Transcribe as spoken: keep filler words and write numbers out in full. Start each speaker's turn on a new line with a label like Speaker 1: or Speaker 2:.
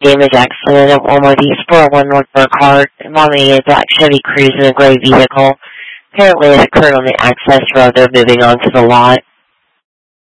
Speaker 1: damage accident at Walmart East four oh one North Burkhart involving a black Chevy Cruze and a gray vehicle. Apparently it occurred on the access road. They're moving onto the lot.